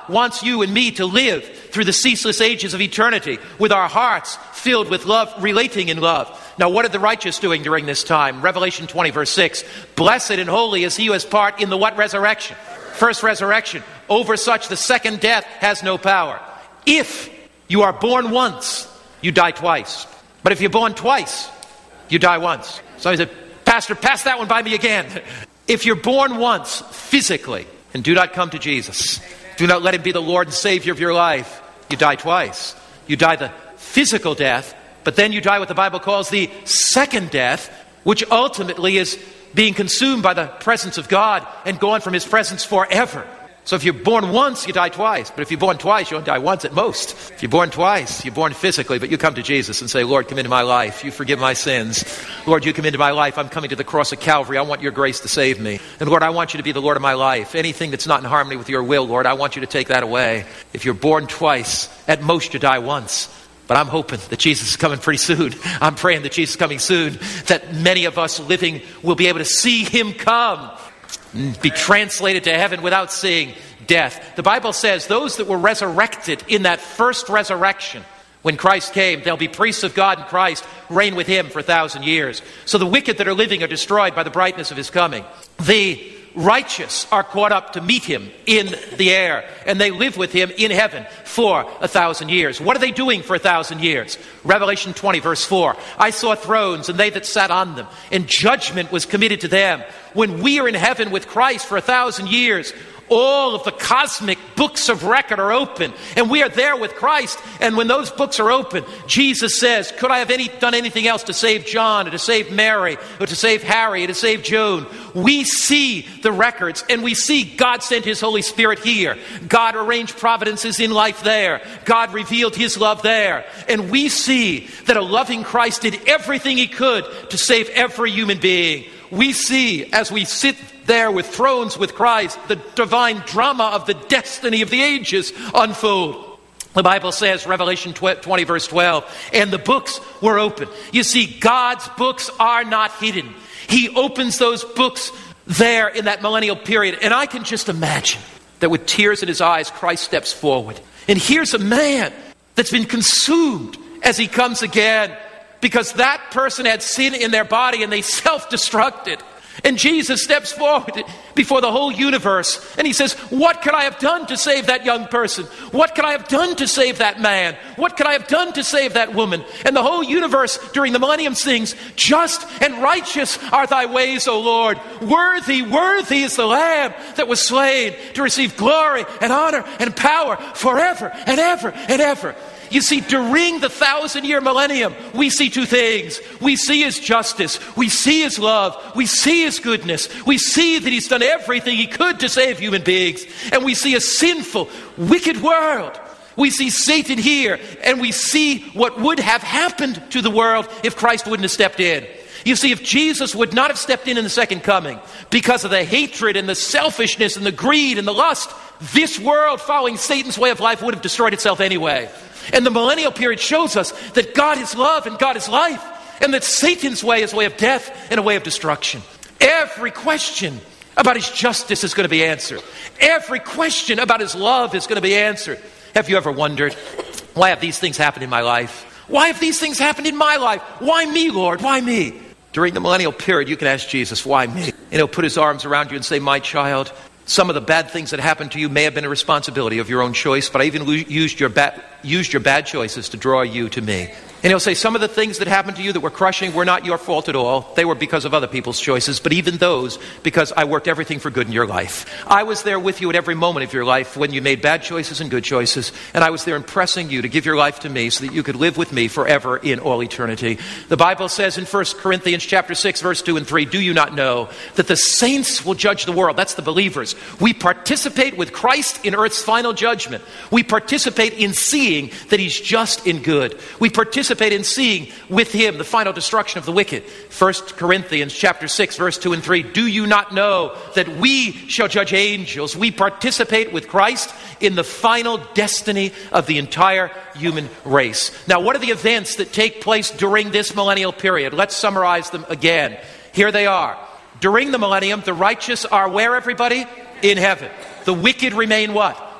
wants you and me to live through the ceaseless ages of eternity with our hearts filled with love, relating in love. Now, what are the righteous doing during this time? Revelation 20, verse 6. Blessed and holy is he who has part in the what resurrection? First resurrection. Over such the second death has no power. If you are born once, you die twice. But if you're born twice, you die once. So he said, Pastor, pass that one by me again. If you're born once physically and do not come to Jesus, do not let him be the Lord and Savior of your life, you die twice. You die the physical death, but then you die what the Bible calls the second death, which ultimately is being consumed by the presence of God and gone from his presence forever. So if you're born once, you die twice. But if you're born twice, you only die once at most. If you're born twice, you're born physically, but you come to Jesus and say, Lord, come into my life. You forgive my sins. Lord, you come into my life. I'm coming to the cross of Calvary. I want your grace to save me. And Lord, I want you to be the Lord of my life. Anything that's not in harmony with your will, Lord, I want you to take that away. If you're born twice, at most you die once. But I'm hoping that Jesus is coming pretty soon. I'm praying that Jesus is coming soon, that many of us living will be able to see him come and be translated to heaven without seeing death. The Bible says those that were resurrected in that first resurrection, when Christ came, they'll be priests of God in Christ, reign with him for 1,000 years. So the wicked that are living are destroyed by the brightness of his coming. The righteous are caught up to meet him in the air, and they live with him in heaven for 1,000 years. What are they doing for 1,000 years? Revelation 20, verse 4. I saw thrones, and they that sat on them, and judgment was committed to them. When we are in heaven with Christ for 1,000 years, all of the cosmic books of record are open, and we are there with Christ. And when those books are open, Jesus says, could I have done anything else to save John, or to save Mary, or to save Harry, or to save Joan? We see the records, and we see God sent his Holy Spirit here. God arranged providences in life there. God revealed his love there. And we see that a loving Christ did everything he could to save every human being. We see, as we sit there with thrones with Christ, the divine drama of the destiny of the ages unfold. The Bible says, Revelation 20, verse 12, and the books were open. You see, God's books are not hidden. He opens those books there in that millennial period. And I can just imagine that with tears in his eyes, Christ steps forward. And here's a man that's been consumed as he comes again, because that person had sin in their body and they self-destructed. And Jesus steps forward before the whole universe and he says, what could I have done to save that young person? What could I have done to save that man? What could I have done to save that woman? And the whole universe during the millennium sings, just and righteous are thy ways, O Lord. Worthy, worthy is the Lamb that was slain to receive glory and honor and power forever and ever and ever. You see, during the 1,000-year millennium, we see two things. We see his justice. We see his love. We see his goodness. We see that he's done everything he could to save human beings. And we see a sinful, wicked world. We see Satan here, and we see what would have happened to the world if Christ wouldn't have stepped in. You see, if Jesus would not have stepped in the second coming, because of the hatred and the selfishness and the greed and the lust, this world following Satan's way of life would have destroyed itself anyway. And the millennial period shows us that God is love and God is life, and that Satan's way is a way of death and a way of destruction. Every question about his justice is going to be answered. Every question about his love is going to be answered. Have you ever wondered, why have these things happened in my life? Why have these things happened in my life? Why me, Lord? Why me? During the millennial period, you can ask Jesus, why me? And he'll put his arms around you and say, my child, some of the bad things that happened to you may have been a responsibility of your own choice, but I even used your bad choices to draw you to me. And he'll say, some of the things that happened to you that were crushing were not your fault at all. They were because of other people's choices, but even those, because I worked everything for good in your life. I was there with you at every moment of your life when you made bad choices and good choices, and I was there impressing you to give your life to me so that you could live with me forever in all eternity. The Bible says in 1 Corinthians chapter 6, verse 2 and 3, do you not know that the saints will judge the world? That's the believers. We participate with Christ in earth's final judgment. We participate in seeing that he's just and good. We participate in seeing with him the final destruction of the wicked. 1 Corinthians chapter 6, verse 2 and 3. Do you not know that we shall judge angels? We participate with Christ in the final destiny of the entire human race. Now, what are the events that take place during this millennial period? Let's summarize them again. Here they are. During the millennium, the righteous are where, everybody? In heaven. The wicked remain what?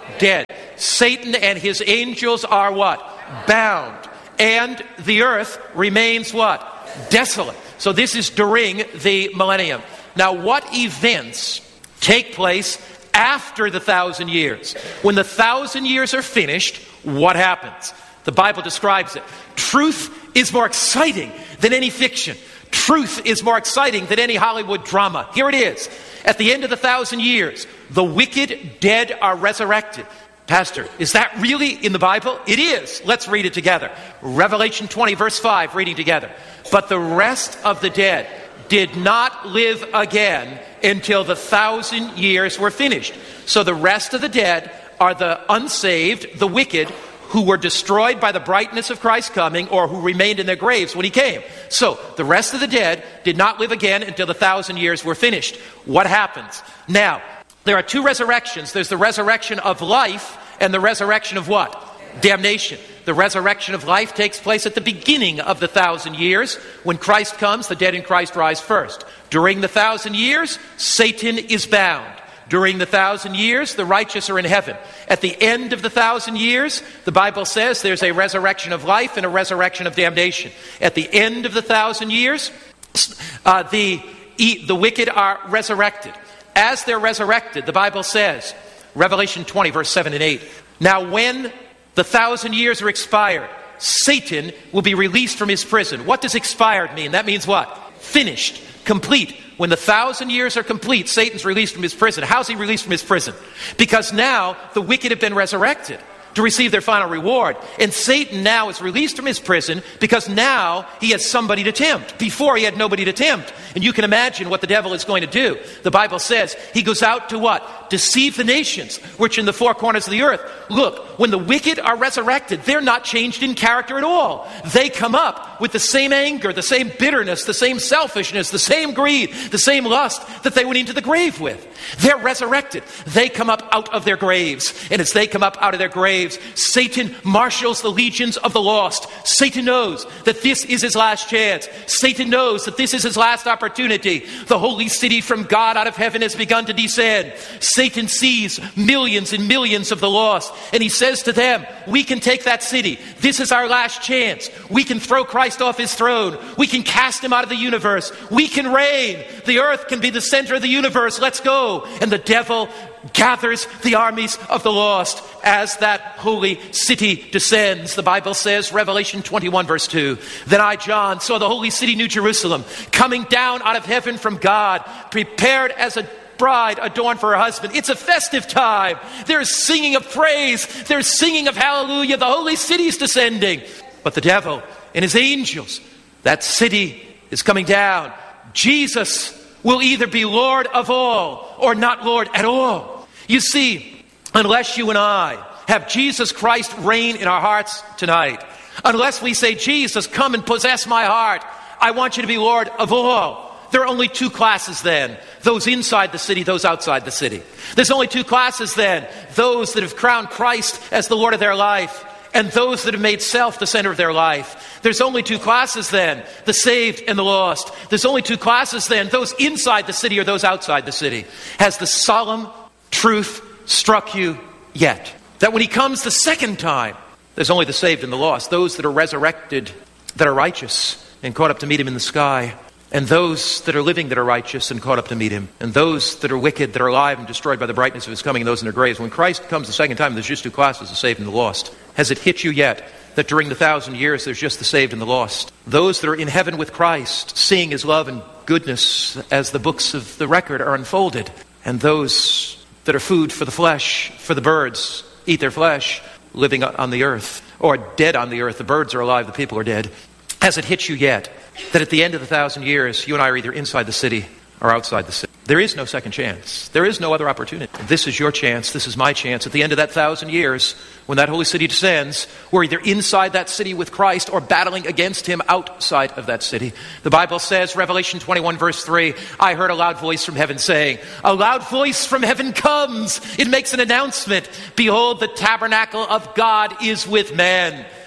Dead. Satan and his angels are what? Bound. And the earth remains what? Desolate. So this is during the millennium. Now, what events take place after the 1,000 years? When the 1,000 years are finished, what happens? The Bible describes it. Truth is more exciting than any fiction. Truth is more exciting than any Hollywood drama. Here it is. At the end of the 1,000 years, the wicked dead are resurrected. Pastor, is that really in the Bible? It is. Let's read it together. Revelation 20, verse 5, reading together. But the rest of the dead did not live again until the 1,000 years were finished. So the rest of the dead are the unsaved, the wicked, who were destroyed by the brightness of Christ's coming, or who remained in their graves when he came. So the rest of the dead did not live again until the 1,000 years were finished. What happens? Now, there are two resurrections. There's the resurrection of life and the resurrection of what? Damnation. The resurrection of life takes place at the beginning of the 1,000 years. When Christ comes, the dead in Christ rise first. During the 1,000 years, Satan is bound. During the 1,000 years, the righteous are in heaven. At the end of the 1,000 years, the Bible says there's a resurrection of life and a resurrection of damnation. At the end of the 1,000 years, the wicked are resurrected. As they're resurrected, the Bible says, Revelation 20, verse 7 and 8, now when the 1,000 years are expired, Satan will be released from his prison. What does expired mean? That means what? Finished, complete. When the 1,000 years are complete, Satan's released from his prison. How's he released from his prison? Because now the wicked have been resurrected to receive their final reward. And Satan now is released from his prison because now he has somebody to tempt. Before he had nobody to tempt. And you can imagine what the devil is going to do. The Bible says he goes out to what? Deceive the nations, which in the four corners of the earth. Look, when the wicked are resurrected, they're not changed in character at all. They come up with the same anger, the same bitterness, the same selfishness, the same greed, the same lust that they went into the grave with. They're resurrected. They come up out of their graves. And as they come up out of their graves, Satan marshals the legions of the lost. Satan knows that this is his last chance. Satan knows that this is his last opportunity. The holy city from God out of heaven has begun to descend. Satan sees millions and millions of the lost, and he says to them, we can take that city. This is our last chance. We can throw Christ off his throne. We can cast him out of the universe. We can reign. The earth can be the center of the universe. Let's go. And the devil gathers the armies of the lost as that holy city descends. The Bible says, Revelation 21 verse 2, then I, John, saw the holy city, New Jerusalem, coming down out of heaven from God, prepared as a bride adorned for her husband. It's a festive time. There's singing of praise. There's singing of hallelujah. The holy city's descending. But the devil and his angels, that city is coming down. Jesus will either be Lord of all or not Lord at all. You see, unless you and I have Jesus Christ reign in our hearts tonight, unless we say, Jesus, come and possess my heart, I want you to be Lord of all. There are only two classes then. Those inside the city, those outside the city. There's only two classes then. Those that have crowned Christ as the Lord of their life, and those that have made self the center of their life. There's only two classes then, the saved and the lost. There's only two classes then, those inside the city or those outside the city. Has the solemn truth struck you yet? That when he comes the second time, there's only the saved and the lost. Those that are resurrected, that are righteous, and caught up to meet him in the sky. And those that are living that are righteous and caught up to meet him. And those that are wicked, that are alive and destroyed by the brightness of his coming, and those in their graves. When Christ comes the second time, there's just two classes, the saved and the lost. Has it hit you yet that during the 1,000 years, there's just the saved and the lost? Those that are in heaven with Christ, seeing his love and goodness as the books of the record are unfolded. And those that are food for the flesh, for the birds, eat their flesh, living on the earth, or dead on the earth. The birds are alive, the people are dead. Has it hit you yet that at the end of the 1,000 years, you and I are either inside the city or outside the city? There is no second chance. There is no other opportunity. This is your chance. This is my chance. At the end of that 1,000 years, when that holy city descends, we're either inside that city with Christ or battling against him outside of that city. The Bible says, Revelation 21 verse 3, I heard a loud voice from heaven saying, a loud voice from heaven comes. It makes an announcement. Behold, the tabernacle of God is with men.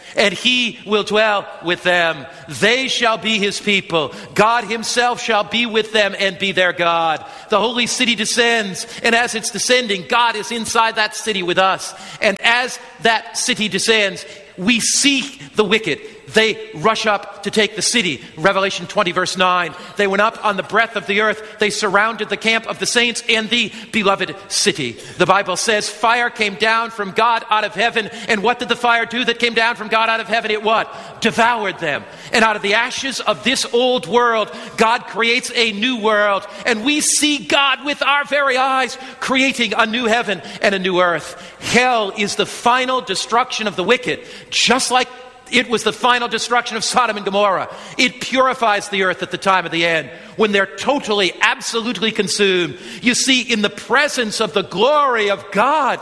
and he will dwell with them. They shall be his people. God himself shall be with them and be their God. The holy city descends, and as it's descending, God is inside that city with us. And as that city descends, we see the wicked. They rush up to take the city. Revelation 20 verse 9. They went up on the breadth of the earth. They surrounded the camp of the saints and the beloved city. The Bible says fire came down from God out of heaven. And what did the fire do that came down from God out of heaven? It what? Devoured them. And out of the ashes of this old world, God creates a new world. And we see God with our very eyes creating a new heaven and a new earth. Hell is the final destruction of the wicked, just like it was the final destruction of Sodom and Gomorrah. It purifies the earth at the time of the end, when they're totally, absolutely consumed. You see, in the presence of the glory of God,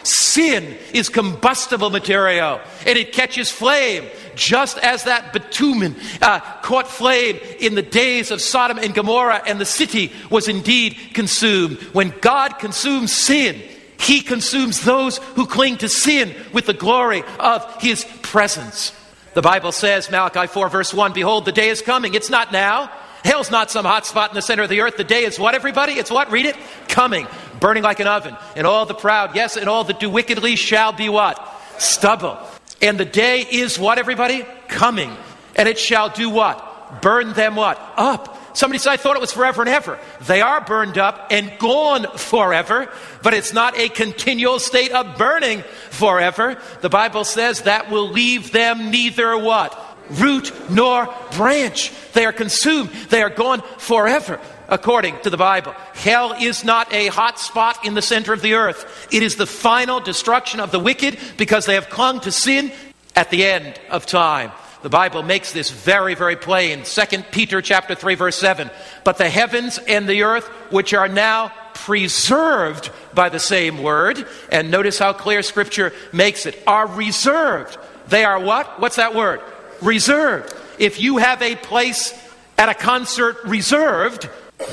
sin is combustible material, and it catches flame, just as that bitumen caught flame in the days of Sodom and Gomorrah, and the city was indeed consumed. When God consumes sin, he consumes those who cling to sin with the glory of his presence. The Bible says, Malachi 4 verse 1, behold, the day is coming. It's not now. Hell's not some hot spot in the center of the earth. The day is what, everybody? It's what? Read it. Coming. Burning like an oven. And all the proud, yes, and all that do wickedly shall be what? Stubble. And the day is what, everybody? Coming. And it shall do what? Burn them what? Up. Somebody said, I thought it was forever and ever. They are burned up and gone forever, but it's not a continual state of burning forever. The Bible says that will leave them neither what? Root nor branch. They are consumed. They are gone forever, according to the Bible. Hell is not a hot spot in the center of the earth. It is the final destruction of the wicked because they have clung to sin at the end of time. The Bible makes this very, very plain. 2 Peter chapter 3, verse 7. But the heavens and the earth, which are now preserved by the same word, and notice how clear Scripture makes it, are reserved. They are what? What's that word? Reserved. If you have a place at a concert reserved,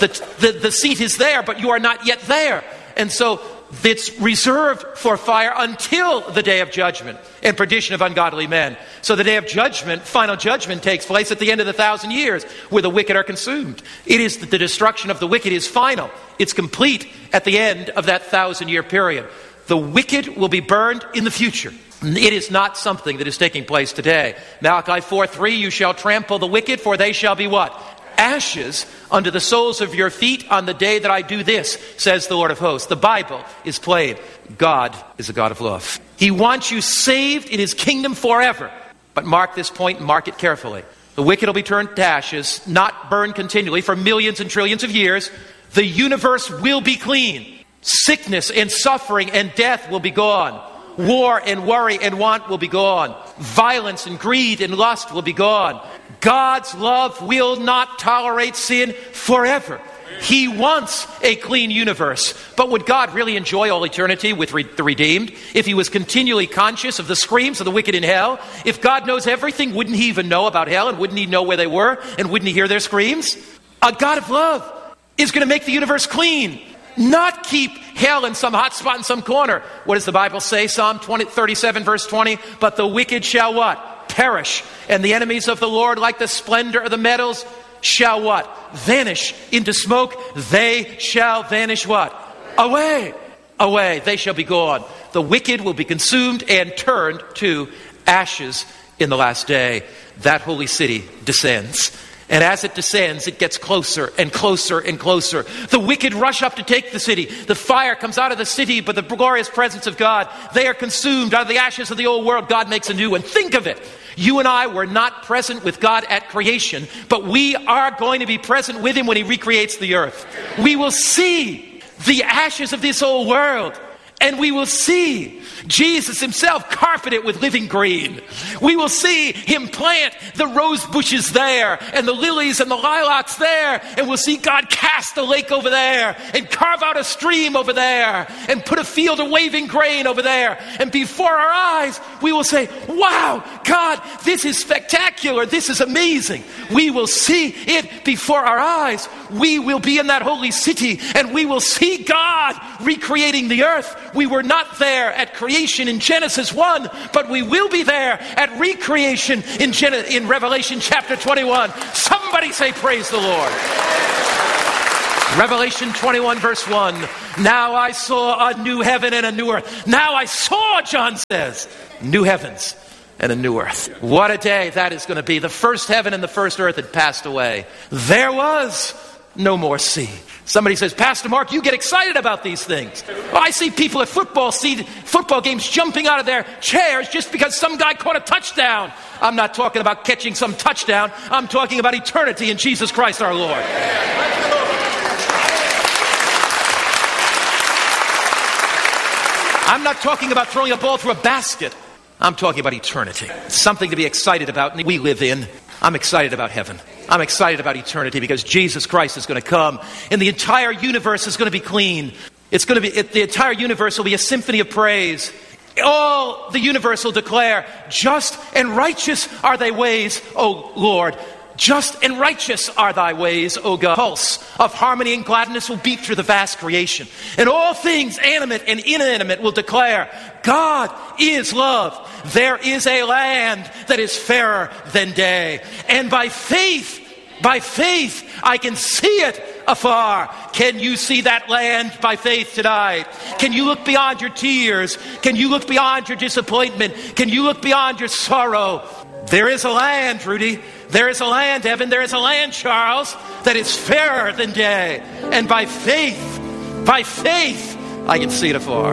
the seat is there, but you are not yet there. And so it's reserved for fire until the day of judgment and perdition of ungodly men. So the day of judgment, final judgment, takes place at the end of the 1,000 years where the wicked are consumed. It is that the destruction of the wicked is final. It's complete at the end of that 1,000-year period. The wicked will be burned in the future. It is not something that is taking place today. Malachi 4:3, you shall trample the wicked, for they shall be what? Ashes under the soles of your feet on the day that I do this, says the Lord of hosts. The Bible is plain. God is a God of love. He wants you saved in his kingdom forever. But mark this point and mark it carefully. The wicked will be turned to ashes, not burned continually for millions and trillions of years. The universe will be clean. Sickness and suffering and death will be gone. War and worry and want will be gone. Violence and greed and lust will be gone. God's love will not tolerate sin forever. He wants a clean universe. But would God really enjoy all eternity with the redeemed if he was continually conscious of the screams of the wicked in hell? If God knows everything, wouldn't he even know about hell? And wouldn't he know where they were? And wouldn't he hear their screams? A God of love is going to make the universe clean, not keep hell in some hot spot in some corner. What does the Bible say? Psalm 37 verse 20. But the wicked shall what? Perish. And the enemies of the Lord, like the splendor of the metals, shall what? Vanish into smoke. They shall vanish what? Away. Away. They shall be gone. The wicked will be consumed and turned to ashes in the last day. That holy city descends. And as it descends, it gets closer and closer and closer. The wicked rush up to take the city. The fire comes out of the city, but the glorious presence of God, they are consumed out of the ashes of the old world. God makes a new one. Think of it. You and I were not present with God at creation, but we are going to be present with him when he recreates the earth. We will see the ashes of this old world. And we will see Jesus himself carpet it with living green. We will see him plant the rose bushes there and the lilies and the lilacs there. And we'll see God cast the lake over there and carve out a stream over there and put a field of waving grain over there. And before our eyes, we will say, wow, God, this is spectacular. This is amazing. We will see it before our eyes. We will be in that holy city and we will see God recreating the earth We were not there at creation in Genesis 1, but we will be there at recreation in Revelation chapter 21. Somebody say, praise the Lord. Revelation 21 verse 1. Now I saw a new heaven and a new earth. Now I saw, John says, new heavens and a new earth. What a day that is going to be. The first heaven and the first earth had passed away. There was no more sea. Somebody says, Pastor Mark, you get excited about these things. Oh, I see people at football games jumping out of their chairs just because some guy caught a touchdown. I'm not talking about catching some touchdown. I'm talking about eternity in Jesus Christ our Lord. I'm not talking about throwing a ball through a basket. I'm talking about eternity. Something to be excited about, and we live in. I'm excited about heaven. I'm excited about eternity because Jesus Christ is going to come, and the entire universe is going to be clean. The entire universe will be a symphony of praise. All the universe will declare, just and righteous are thy ways, O Lord. Just and righteous are thy ways, O God. Pulse of harmony and gladness will beat through the vast creation. And all things, animate and inanimate, will declare, God is love. There is a land that is fairer than day. And by faith, I can see it afar. Can you see that land by faith tonight? Can you look beyond your tears? Can you look beyond your disappointment? Can you look beyond your sorrow? There is a land, Rudy. There is a land, Evan. There is a land, Charles, that is fairer than day. And by faith, I can see it afar.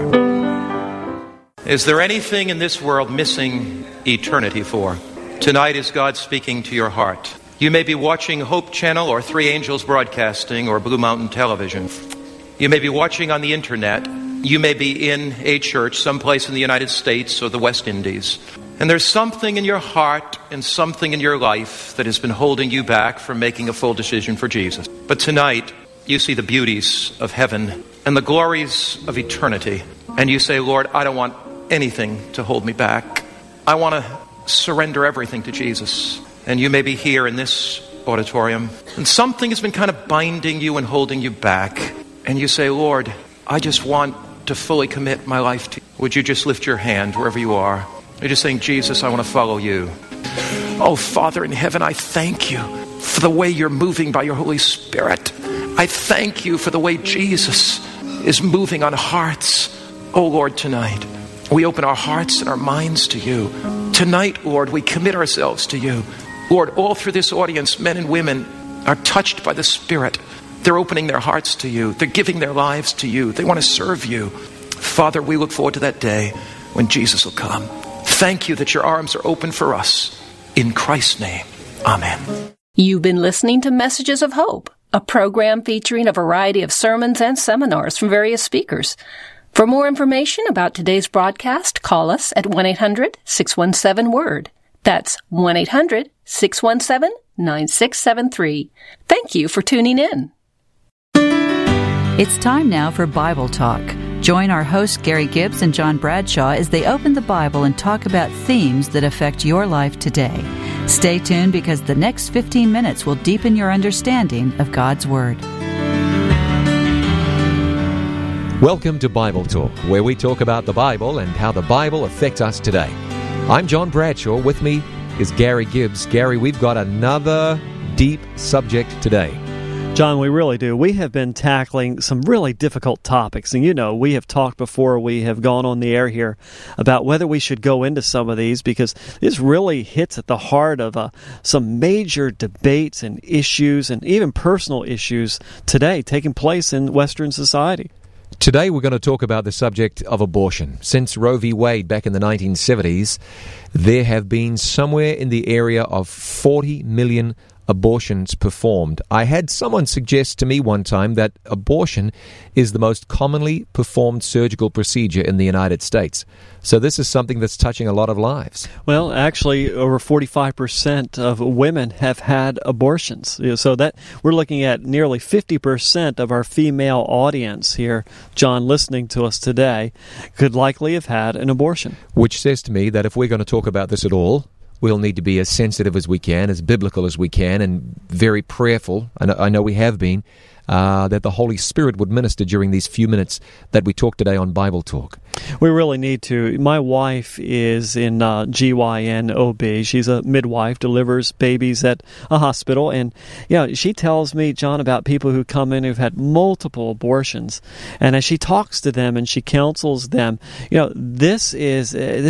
Is there anything in this world missing eternity for? Tonight is God speaking to your heart. You may be watching Hope Channel or Three Angels Broadcasting or Blue Mountain Television. You may be watching on the internet. You may be in a church someplace in the United States or the West Indies. And there's something in your heart and something in your life that has been holding you back from making a full decision for Jesus. But tonight, you see the beauties of heaven and the glories of eternity. And you say, Lord, I don't want anything to hold me back. I want to surrender everything to Jesus. And you may be here in this auditorium, and something has been kind of binding you and holding you back. And you say, Lord, I just want to fully commit my life to you. Would you just lift your hand wherever you are? You're just saying, Jesus, I want to follow you. Oh, Father in heaven, I thank you for the way you're moving by your Holy Spirit. I thank you for the way Jesus is moving on hearts. Oh, Lord, tonight, we open our hearts and our minds to you. Tonight, Lord, we commit ourselves to you. Lord, all through this audience, men and women are touched by the Spirit. They're opening their hearts to you. They're giving their lives to you. They want to serve you. Father, we look forward to that day when Jesus will come. Thank you that your arms are open for us. In Christ's name, amen. You've been listening to Messages of Hope, a program featuring a variety of sermons and seminars from various speakers. For more information about today's broadcast, call us at 1-800-617-WORD. That's 1-800-617-9673. Thank you for tuning in. It's time now for Bible Talk. Join our hosts Gary Gibbs and John Bradshaw as they open the Bible and talk about themes that affect your life today. Stay tuned because the next 15 minutes will deepen your understanding of God's Word. Welcome to Bible Talk, where we talk about the Bible and how the Bible affects us today. I'm John Bradshaw. With me is Gary Gibbs. Gary, we've got another deep subject today. John, we really do. We have been tackling some really difficult topics. And we have talked before we have gone on the air here about whether we should go into some of these because this really hits at the heart of some major debates and issues and even personal issues today taking place in Western society. Today we're going to talk about the subject of abortion. Since Roe v. Wade back in the 1970s, there have been somewhere in the area of 40 million abortions performed. I had someone suggest to me one time that abortion is the most commonly performed surgical procedure in the United States. So this is something that's touching a lot of lives. Well, actually, over 45% of women have had abortions. So that we're looking at nearly 50% of our female audience here, John, listening to us today, could likely have had an abortion. Which says to me that if we're going to talk about this at all, we'll need to be as sensitive as we can, as biblical as we can, and very prayerful, and I know we have been, that the Holy Spirit would minister during these few minutes that we talk today on Bible Talk. We really need to. My wife is in GYN OB. She's a midwife, delivers babies at a hospital. And, she tells me, John, about people who come in who've had multiple abortions. And as she talks to them and she counsels them, this is